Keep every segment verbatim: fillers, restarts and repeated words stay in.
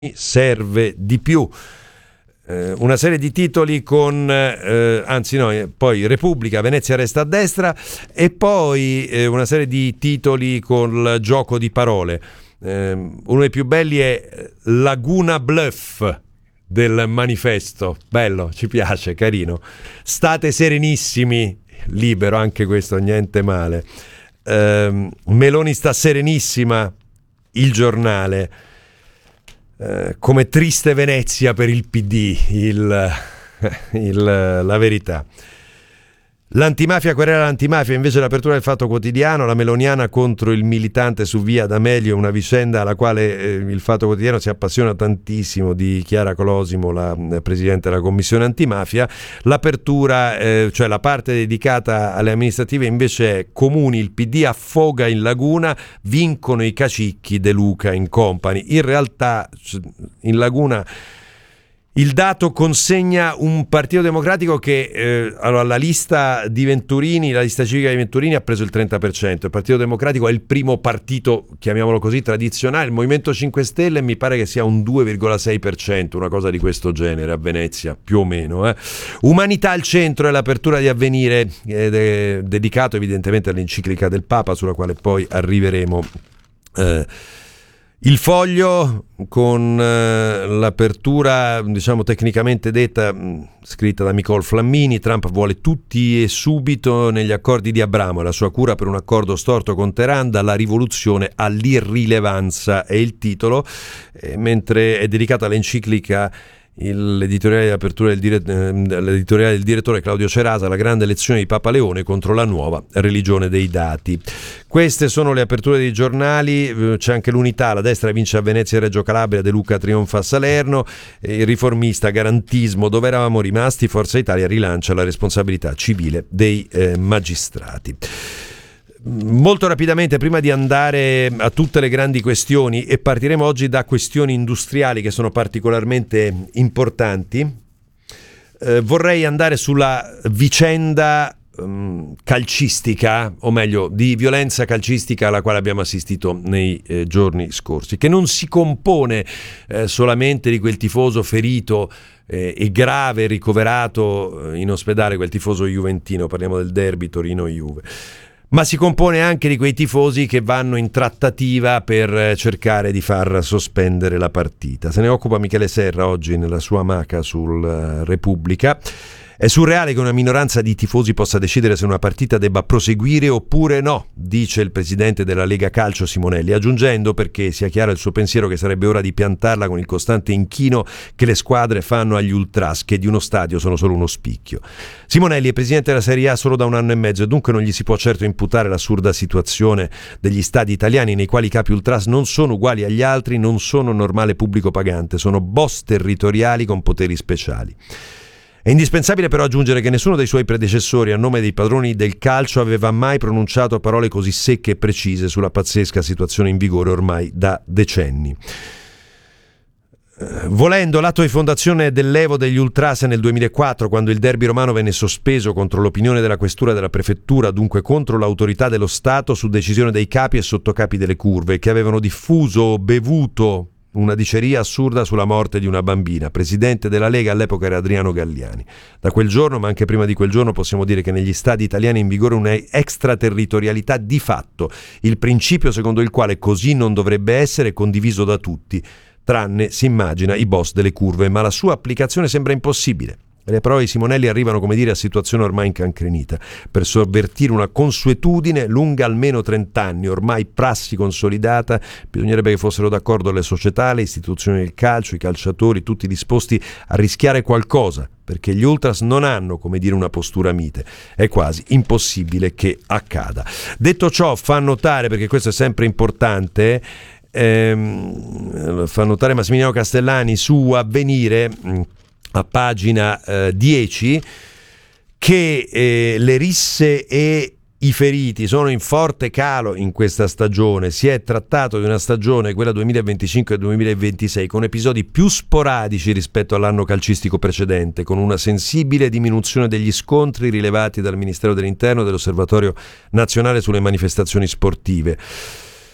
serve di più. Eh, una serie di titoli con, eh, anzi no, poi Repubblica, Venezia resta a destra, e poi eh, una serie di titoli con il gioco di parole. Eh, uno dei più belli è Laguna Bluff del Manifesto, bello, ci piace, carino. State serenissimi, Libero, anche questo, niente male. Eh, Meloni sta serenissima, Il Giornale. Uh, come triste Venezia per il P D, il, il, la Verità. L'antimafia querela l'antimafia, invece l'apertura del Fatto Quotidiano, la meloniana contro il militante su via D'Amelio, una vicenda alla quale eh, il Fatto Quotidiano si appassiona tantissimo, di Chiara Colosimo, la eh, presidente della commissione antimafia. L'apertura, eh, cioè la parte dedicata alle amministrative, invece è Comuni, il P D affoga in laguna, vincono i cacicchi De Luca in company. In realtà in laguna il dato consegna un Partito Democratico che eh, allora, la lista di Venturini, la lista civica di Venturini ha preso il trenta per cento. Il Partito Democratico è il primo partito, chiamiamolo così, tradizionale. Il Movimento cinque Stelle mi pare che sia un due virgola sei per cento, una cosa di questo genere a Venezia, più o meno. Eh. Umanità al centro è l'apertura di Avvenire, ed è dedicato evidentemente all'enciclica del Papa, sulla quale poi arriveremo. Eh, Il Foglio con eh, l'apertura, diciamo tecnicamente detta, mh, scritta da Nicole Flammini: Trump vuole tutti e subito negli accordi di Abramo, la sua cura per un accordo storto con Teheran, dalla rivoluzione all'irrilevanza è il titolo, eh, mentre è dedicata all'enciclica l'editoriale di apertura del, dire- l'editoriale del direttore Claudio Cerasa, la grande lezione di Papa Leone contro la nuova religione dei dati. Queste sono le aperture dei giornali. C'è anche l'Unità: la destra vince a Venezia e Reggio Calabria, De Luca trionfa a Salerno. Il Riformista: garantismo dove eravamo rimasti, Forza Italia rilancia la responsabilità civile dei eh, magistrati. Molto rapidamente, prima di andare a tutte le grandi questioni, e partiremo oggi da questioni industriali che sono particolarmente importanti, eh, vorrei andare sulla vicenda um, calcistica, o meglio di violenza calcistica alla quale abbiamo assistito nei eh, giorni scorsi, che non si compone eh, solamente di quel tifoso ferito eh, e grave ricoverato in ospedale, quel tifoso juventino, parliamo del derby Torino-Juve, ma si compone anche di quei tifosi che vanno in trattativa per cercare di far sospendere la partita. Se ne occupa Michele Serra oggi nella sua amaca sul Repubblica. È surreale che una minoranza di tifosi possa decidere se una partita debba proseguire oppure no, dice il presidente della Lega Calcio Simonelli, aggiungendo, perché sia chiaro il suo pensiero, che sarebbe ora di piantarla con il costante inchino che le squadre fanno agli ultras, che di uno stadio sono solo uno spicchio. Simonelli è presidente della Serie A solo da un anno e mezzo, e dunque non gli si può certo imputare l'assurda situazione degli stadi italiani nei quali i capi ultras non sono uguali agli altri, non sono normale pubblico pagante, sono boss territoriali con poteri speciali. È indispensabile però aggiungere che nessuno dei suoi predecessori, a nome dei padroni del calcio, aveva mai pronunciato parole così secche e precise sulla pazzesca situazione in vigore ormai da decenni. Volendo, l'atto di fondazione dell'Evo degli Ultras nel duemilaquattro, quando il derby romano venne sospeso contro l'opinione della questura della prefettura, dunque contro l'autorità dello Stato, su decisione dei capi e sottocapi delle curve, che avevano diffuso o bevuto una diceria assurda sulla morte di una bambina. Presidente della Lega all'epoca era Adriano Galliani. Da quel giorno, ma anche prima di quel giorno, possiamo dire che negli stadi italiani è in vigore una extraterritorialità di fatto, il principio secondo il quale così non dovrebbe essere, condiviso da tutti, tranne, si immagina, i boss delle curve, ma la sua applicazione sembra impossibile. Le parole di Simonelli arrivano, come dire, a situazione ormai incancrenita. Per sovvertire una consuetudine lunga almeno trent'anni, ormai prassi consolidata, bisognerebbe che fossero d'accordo le società, le istituzioni del calcio, i calciatori, tutti disposti a rischiare qualcosa, perché gli ultras non hanno, come dire, una postura mite. È quasi impossibile che accada. Detto ciò, fa notare, perché questo è sempre importante, ehm, fa notare Massimiliano Castellani su Avvenire, a pagina eh, dieci, che eh, le risse e i feriti sono in forte calo in questa stagione. Si è trattato di una stagione, quella duemilaventicinque duemilaventisei, con episodi più sporadici rispetto all'anno calcistico precedente, con una sensibile diminuzione degli scontri rilevati dal Ministero dell'Interno e dell'Osservatorio Nazionale sulle Manifestazioni Sportive.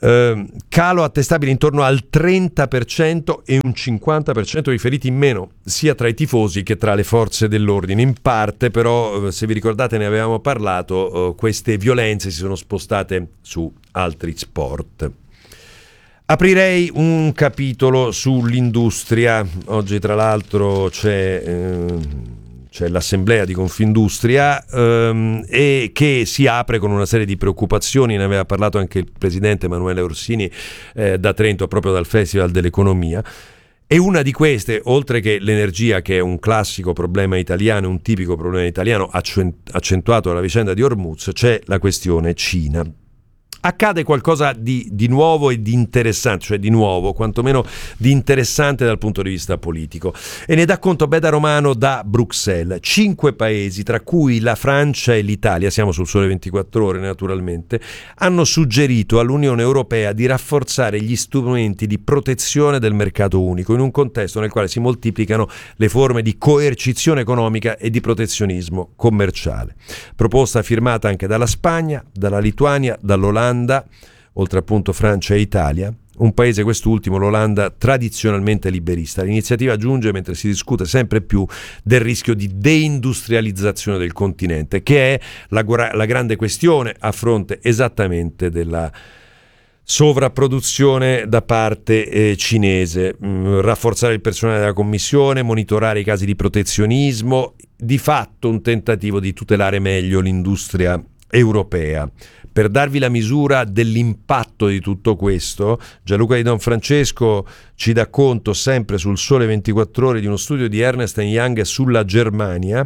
Eh, calo attestabile intorno al trenta per cento e un cinquanta per cento di feriti in meno, sia tra i tifosi che tra le forze dell'ordine. In parte però, se vi ricordate ne avevamo parlato, eh, queste violenze si sono spostate su altri sport. Aprirei un capitolo sull'industria. Oggi tra l'altro c'è... Eh, c'è l'assemblea di Confindustria ehm, e che si apre con una serie di preoccupazioni. Ne aveva parlato anche il presidente Emanuele Orsini eh, da Trento, proprio dal Festival dell'Economia. E una di queste, oltre che l'energia, che è un classico problema italiano, un tipico problema italiano accentuato dalla vicenda di Hormuz, c'è la questione Cina. Accade qualcosa di, di nuovo e di interessante, cioè di nuovo, quantomeno di interessante dal punto di vista politico. E ne dà conto Beda Romano da Bruxelles. Cinque paesi, tra cui la Francia e l'Italia, siamo sul Sole ventiquattro Ore naturalmente, hanno suggerito all'Unione Europea di rafforzare gli strumenti di protezione del mercato unico in un contesto nel quale si moltiplicano le forme di coercizione economica e di protezionismo commerciale. Proposta firmata anche dalla Spagna, dalla Lituania, dall'Olanda, oltre appunto Francia e Italia, un paese quest'ultimo, l'Olanda, tradizionalmente liberista. L'iniziativa giunge mentre si discute sempre più del rischio di deindustrializzazione del continente, che è la, la grande questione a fronte esattamente della sovrapproduzione da parte eh, cinese. Mm, rafforzare il personale della Commissione, monitorare i casi di protezionismo, di fatto un tentativo di tutelare meglio l'industria europea. Per darvi la misura dell'impatto di tutto questo, Gianluca Di Don Francesco ci dà conto sempre sul Sole ventiquattro Ore di uno studio di Ernst and Young sulla Germania.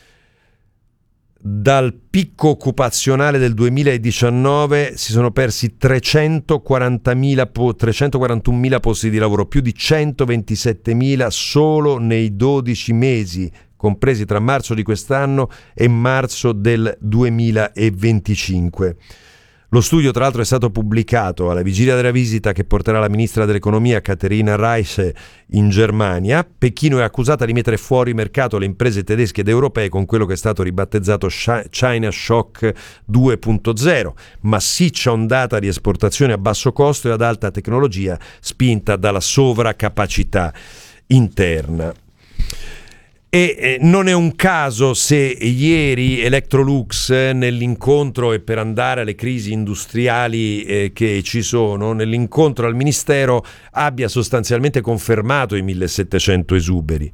Dal picco occupazionale del duemiladiciannove si sono persi trecentoquarantamila, trecentoquarantunomila posti di lavoro, più di centoventisettemila solo nei dodici mesi compresi tra marzo di quest'anno e marzo del duemilaventicinque. Lo studio tra l'altro è stato pubblicato alla vigilia della visita che porterà la ministra dell'economia Katharina Reise in Germania. Pechino è accusata di mettere fuori mercato le imprese tedesche ed europee con quello che è stato ribattezzato China Shock due punto zero, massiccia ondata di esportazione a basso costo e ad alta tecnologia spinta dalla sovracapacità interna. E eh, non è un caso se ieri Electrolux eh, nell'incontro, e per andare alle crisi industriali eh, che ci sono, nell'incontro al Ministero abbia sostanzialmente confermato i millesettecento esuberi.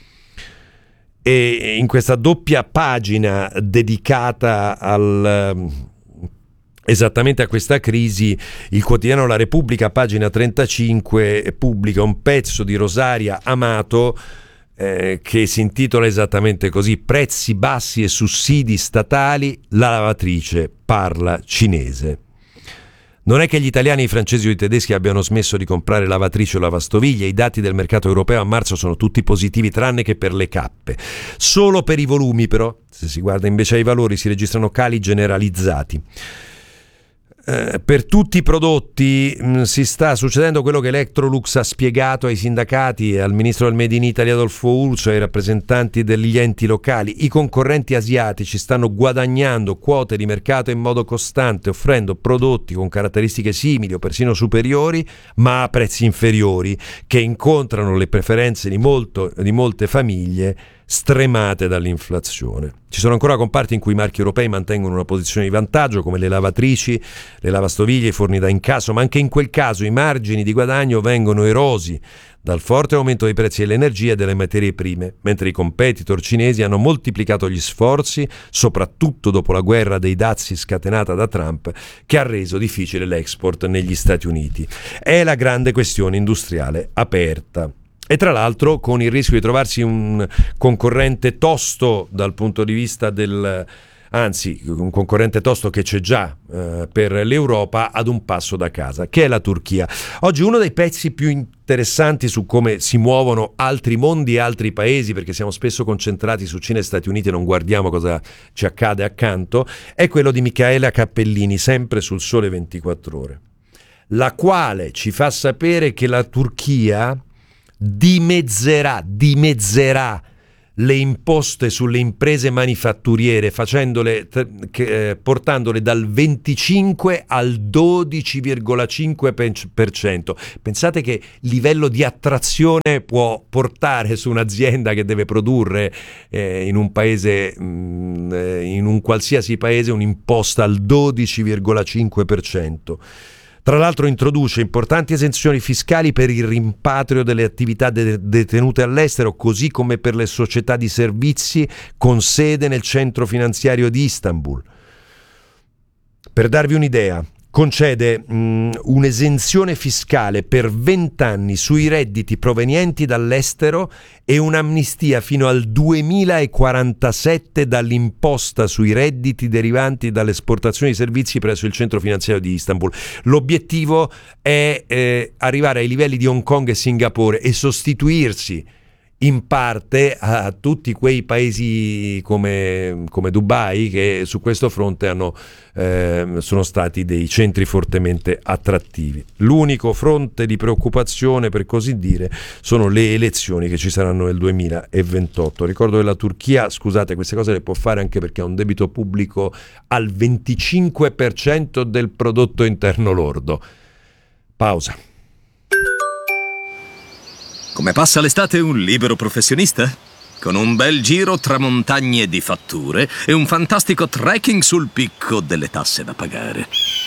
E in questa doppia pagina dedicata al... esattamente a questa crisi, il quotidiano La Repubblica, pagina trentacinque, pubblica un pezzo di Rosaria Amato eh, che si intitola esattamente così: prezzi bassi e sussidi statali, la lavatrice parla cinese. Non è che gli italiani, i francesi o i tedeschi abbiano smesso di comprare lavatrici o lavastoviglie. I dati del mercato europeo a marzo sono tutti positivi tranne che per le cappe. Solo per i volumi però, se si guarda invece ai valori, si registrano cali generalizzati. Eh, per tutti i prodotti mh, si sta succedendo quello che Electrolux ha spiegato ai sindacati e al ministro del Made in Italy Adolfo Urso e ai rappresentanti degli enti locali. I concorrenti asiatici stanno guadagnando quote di mercato in modo costante, offrendo prodotti con caratteristiche simili o persino superiori, ma a prezzi inferiori, che incontrano le preferenze di, molto, di molte famiglie stremate dall'inflazione. Ci sono ancora comparti in cui i marchi europei mantengono una posizione di vantaggio, come le lavatrici, le lavastoviglie, i forni da incasso, ma anche in quel caso i margini di guadagno vengono erosi dal forte aumento dei prezzi dell'energia e delle materie prime, mentre i competitor cinesi hanno moltiplicato gli sforzi, soprattutto dopo la guerra dei dazi scatenata da Trump, che ha reso difficile l'export negli Stati Uniti. È la grande questione industriale aperta. E tra l'altro con il rischio di trovarsi un concorrente tosto dal punto di vista del... anzi, un concorrente tosto che c'è già eh, per l'Europa ad un passo da casa, che è la Turchia. Oggi uno dei pezzi più interessanti su come si muovono altri mondi e altri paesi, perché siamo spesso concentrati su Cina e Stati Uniti e non guardiamo cosa ci accade accanto, è quello di Michaela Cappellini, sempre sul Sole ventiquattro Ore, la quale ci fa sapere che la Turchia dimezzerà, dimezzerà le imposte sulle imprese manifatturiere, facendole, eh, portandole dal venticinque al dodici virgola cinque per cento. Pensate che livello di attrazione può portare su un'azienda che deve produrre eh, in un paese, mh, in un qualsiasi paese, un'imposta al dodici virgola cinque per cento. Tra l'altro introduce importanti esenzioni fiscali per il rimpatrio delle attività de- detenute all'estero, così come per le società di servizi con sede nel centro finanziario di Istanbul. Per darvi un'idea, concede mh, un'esenzione fiscale per venti anni sui redditi provenienti dall'estero e un'amnistia fino al duemilaquarantasette dall'imposta sui redditi derivanti dall'esportazione di servizi presso il centro finanziario di Istanbul. L'obiettivo è eh, arrivare ai livelli di Hong Kong e Singapore e sostituirsi in parte a tutti quei paesi come, come Dubai, che su questo fronte hanno, eh, sono stati dei centri fortemente attrattivi. L'unico fronte di preoccupazione, per così dire, sono le elezioni che ci saranno nel duemilaventotto. Ricordo che la Turchia, scusate, queste cose le può fare anche perché ha un debito pubblico al venticinque per cento del prodotto interno lordo. Pausa. Come passa l'estate un libero professionista? Con un bel giro tra montagne di fatture e un fantastico trekking sul picco delle tasse da pagare.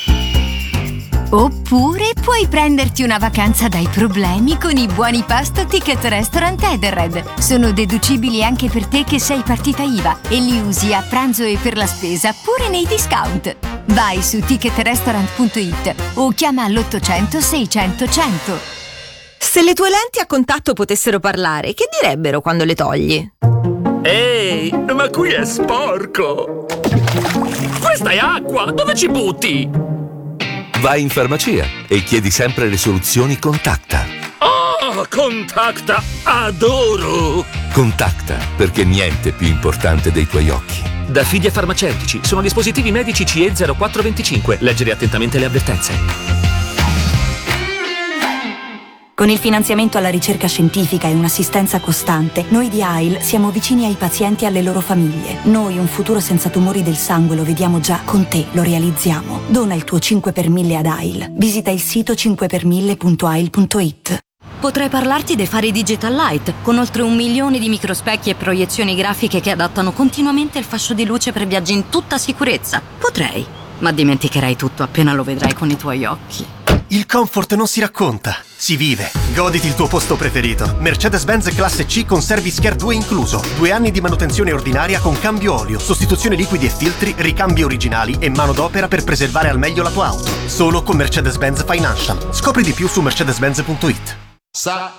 Oppure puoi prenderti una vacanza dai problemi con i buoni pasto Ticket Restaurant Edenred. Sono deducibili anche per te che sei partita I V A e li usi a pranzo e per la spesa pure nei discount. Vai su ticket restaurant punto it o chiama all'ottocento seicento cento. Se le tue lenti a contatto potessero parlare, che direbbero quando le togli? Ehi, ma qui è sporco! Questa è acqua! Dove ci butti? Vai in farmacia e chiedi sempre le soluzioni Contacta. Oh, Contacta! Adoro! Contacta, perché niente è più importante dei tuoi occhi. Da Fidia Farmaceutici, sono dispositivi medici C E zero quattro venticinque. Leggere attentamente le avvertenze. Con il finanziamento alla ricerca scientifica e un'assistenza costante, noi di A I L siamo vicini ai pazienti e alle loro famiglie. Noi un futuro senza tumori del sangue lo vediamo già, con te lo realizziamo. Dona il tuo cinque per mille ad A I L. Visita il sito cinque per mille punto a i l punto it. Potrei parlarti dei fari Digital Light, con oltre un milione di microspecchi e proiezioni grafiche che adattano continuamente il fascio di luce per viaggi in tutta sicurezza. Potrei, ma dimenticherai tutto appena lo vedrai con i tuoi occhi. Il comfort non si racconta, si vive. Goditi il tuo posto preferito. Mercedes-Benz Classe C con Service Care due incluso. Due anni di manutenzione ordinaria con cambio olio, sostituzione liquidi e filtri, ricambi originali e manodopera per preservare al meglio la tua auto. Solo con Mercedes-Benz Financial. Scopri di più su mercedes benz punto it. Sa